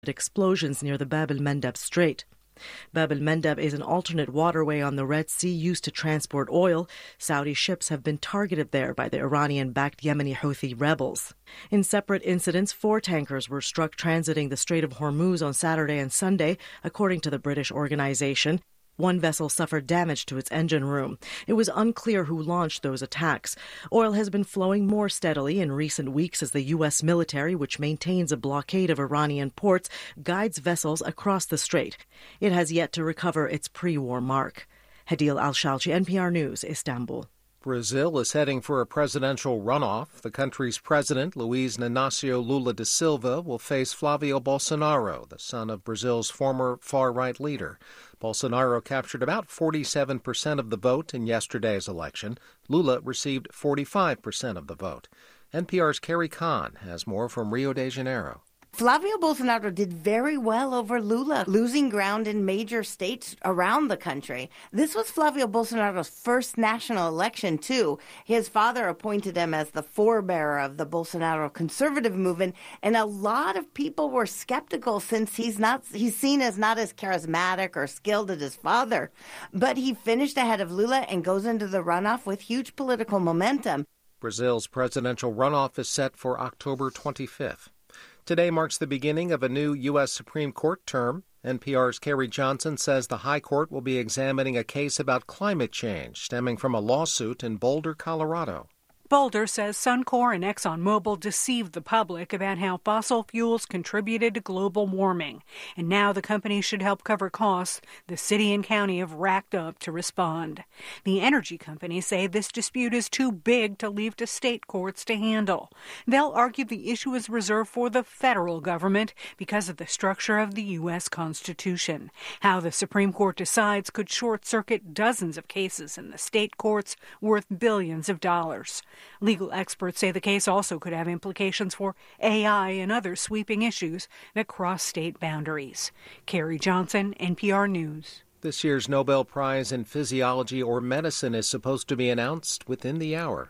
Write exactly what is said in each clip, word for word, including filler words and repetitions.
explosions near the Bab el-Mandeb Strait. Bab el-Mandeb is an alternate waterway on the Red Sea used to transport oil. Saudi ships have been targeted there by the Iranian-backed Yemeni Houthi rebels. In separate incidents, four tankers were struck transiting the Strait of Hormuz on Saturday and Sunday, according to the British organization. One vessel suffered damage to its engine room. It was unclear who launched those attacks. Oil has been flowing more steadily in recent weeks as the U S military, which maintains a blockade of Iranian ports, guides vessels across the strait. It has yet to recover its pre-war mark. Hadil Al-Shalchi, N P R News, Istanbul. Brazil is heading for a presidential runoff. The country's president, Luiz Inácio Lula da Silva, will face Flavio Bolsonaro, the son of Brazil's former far-right leader. Bolsonaro captured about forty-seven percent of the vote in yesterday's election. Lula received forty-five percent of the vote. N P R's Carrie Kahn has more from Rio de Janeiro. Flavio Bolsonaro did very well over Lula, losing ground in major states around the country. This was Flavio Bolsonaro's first national election, too. His father appointed him as the forebearer of the Bolsonaro conservative movement, and a lot of people were skeptical since he's not he's seen as not as charismatic or skilled as his father. But he finished ahead of Lula and goes into the runoff with huge political momentum. Brazil's presidential runoff is set for October twenty-fifth. Today marks the beginning of a new U S Supreme Court term. N P R's Kerry Johnson says the High Court will be examining a case about climate change stemming from a lawsuit in Boulder, Colorado. Boulder says Suncor and ExxonMobil deceived the public about how fossil fuels contributed to global warming. And now the company should help cover costs the city and county have racked up to respond. The energy companies say this dispute is too big to leave to state courts to handle. They'll argue the issue is reserved for the federal government because of the structure of the U S Constitution. How the Supreme Court decides could short-circuit dozens of cases in the state courts worth billions of dollars. Legal experts say the case also could have implications for A I and other sweeping issues that cross state boundaries. Carrie Johnson, N P R News. This year's Nobel Prize in Physiology or Medicine is supposed to be announced within the hour.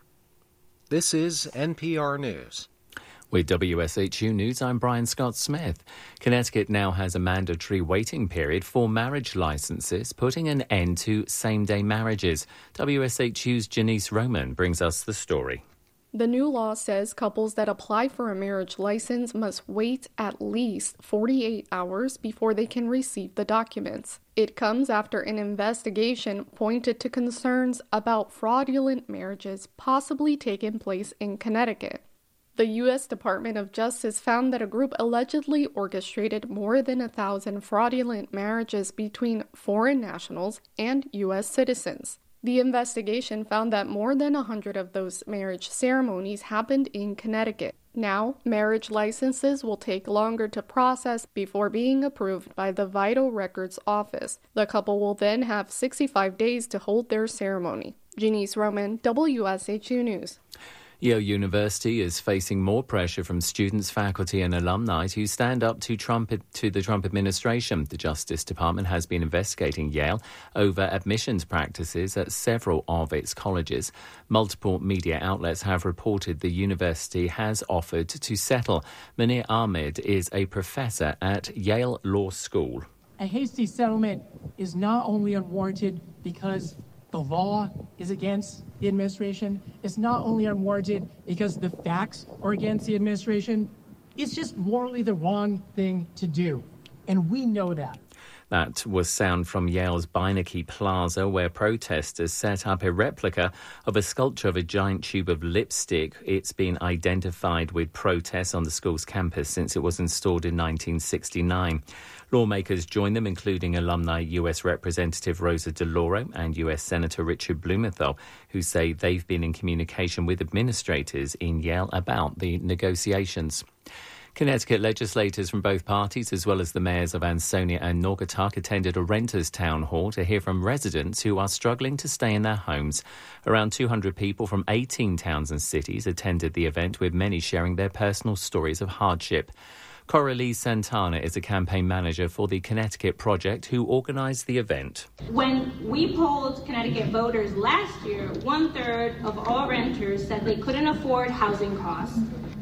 This is N P R News. With W S H U News, I'm Brian Scott-Smith. Connecticut now has a mandatory waiting period for marriage licenses, putting an end to same-day marriages. W S H U's Janice Roman brings us the story. The new law says couples that apply for a marriage license must wait at least forty-eight hours before they can receive the documents. It comes after an investigation pointed to concerns about fraudulent marriages possibly taking place in Connecticut. The U S Department of Justice found that a group allegedly orchestrated more than a thousand fraudulent marriages between foreign nationals and U S citizens. The investigation found that more than a hundred of those marriage ceremonies happened in Connecticut. Now, marriage licenses will take longer to process before being approved by the Vital Records Office. The couple will then have sixty-five days to hold their ceremony. Janice Roman, W S H U News. Yale University is facing more pressure from students, faculty and alumni who stand up to Trump to the Trump administration. The Justice Department has been investigating Yale over admissions practices at several of its colleges. Multiple media outlets have reported the university has offered to settle. Munir Ahmed is a professor at Yale Law School. A hasty settlement is not only unwarranted because the law is against the administration. It's not only unwarranted because the facts are against the administration. It's just morally the wrong thing to do. And we know that. That was sound from Yale's Beinecke Plaza, where protesters set up a replica of a sculpture of a giant tube of lipstick. It's been identified with protests on the school's campus since it was installed in nineteen sixty-nine. Lawmakers joined them, including alumni U S Representative Rosa DeLauro and U S Senator Richard Blumenthal, who say they've been in communication with administrators in Yale about the negotiations. Connecticut legislators from both parties, as well as the mayors of Ansonia and Naugatuck, attended a renters' town hall to hear from residents who are struggling to stay in their homes. Around two hundred people from eighteen towns and cities attended the event, with many sharing their personal stories of hardship. Coralie Santana is a campaign manager for the Connecticut Project, who organised the event. When we polled Connecticut voters last year, one-third of all renters said they couldn't afford housing costs.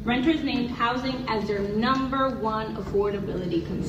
renters named housing as their number one affordability concern.